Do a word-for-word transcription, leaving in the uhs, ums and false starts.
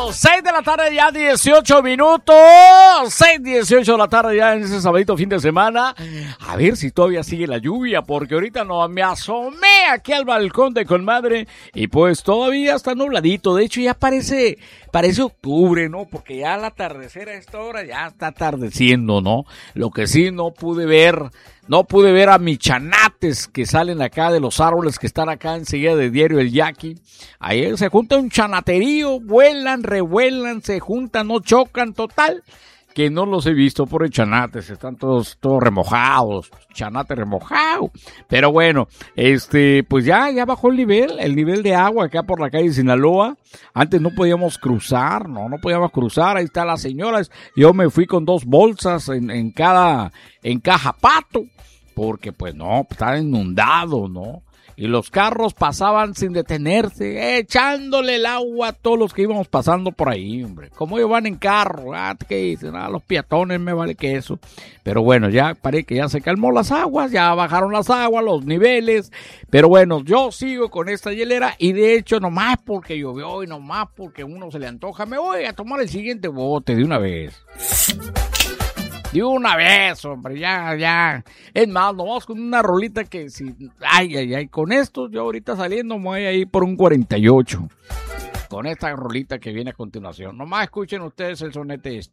seis de la tarde ya, dieciocho minutos. seis dieciocho de la tarde ya en ese sabadito fin de semana. A ver si todavía sigue la lluvia, porque ahorita no me asomé aquí al balcón de Conmadre y pues todavía está nubladito. De hecho ya parece, parece octubre, ¿no? Porque ya al atardecer a esta hora ya está atardeciendo, ¿no? Lo que sí no pude ver, no pude ver a mis chanates que salen acá de los árboles que están acá enseguida de Diario El Yaqui. Ahí se junta un chanaterío, vuelan, revuelan, se juntan, no chocan, total, que no los he visto por el chanates, están todos, todos remojados, chanate remojado. Pero bueno, este, pues ya, ya bajó el nivel, el nivel de agua acá por la calle Sinaloa. Antes no podíamos cruzar, no, no podíamos cruzar, ahí están las señoras. Yo me fui con dos bolsas en, en cada, en cada pato, porque pues no, está inundado, ¿no? Y los carros pasaban sin detenerse, echándole el agua a todos los que íbamos pasando por ahí, hombre. Como ellos van en carro, ah, ¿qué dicen? Ah, los peatones me vale que eso. Pero bueno, ya parece que ya se calmó las aguas, ya bajaron las aguas, los niveles. Pero bueno, yo sigo con esta hielera y de hecho nomás porque llovió y nomás porque uno se le antoja, me voy a tomar el siguiente bote de una vez. De una vez, hombre, ya, ya. Es más, nos vamos con una rolita que si... Ay, ay, ay, con esto yo ahorita saliendo me voy a ir por un cuarenta y ocho. Con esta rolita que viene a continuación. Nomás escuchen ustedes el sonete este.